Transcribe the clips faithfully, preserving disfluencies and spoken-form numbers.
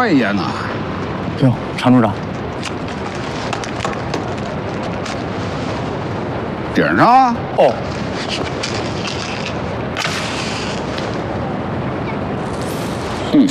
看一眼呐。 哟，常处长， 顶上啊。 哦。 嗯，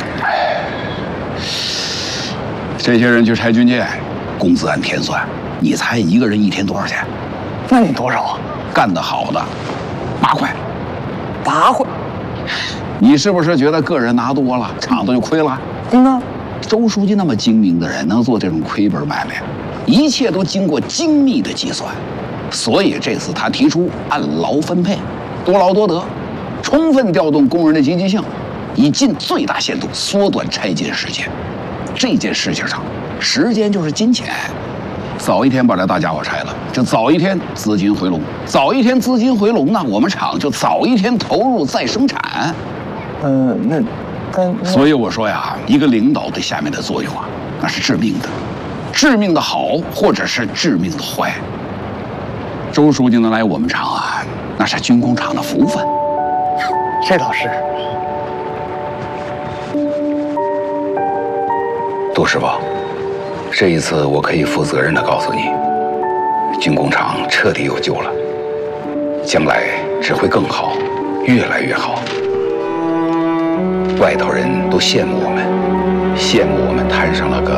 这些人去拆军舰，工资按天算。你猜一个人一天多少钱？ 那你多少啊？ 干得好的，八块。 八块？ 你是不是觉得个人拿多了，厂子就亏了？ 那周书记那么精明的人，能做这种亏本买卖，一切都经过精密的计算。所以这次他提出按劳分配，多劳多得，充分调动工人的积极性，以尽最大限度缩短拆建时间。这件事情上，时间就是金钱。早一天把这大家伙拆了，就早一天资金回笼；早一天资金回笼呢，我们厂就早一天投入再生产。 呃，那，但所以我说呀，一个领导对下面的作用啊，那是致命的，致命的好，或者是致命的坏。周书记能来我们厂啊，那是军工厂的福分。 这倒是。 杜师傅，这一次我可以负责任地告诉你，军工厂彻底有救了，将来只会更好，越来越好。外头人都羡慕我们，羡慕我们摊上了个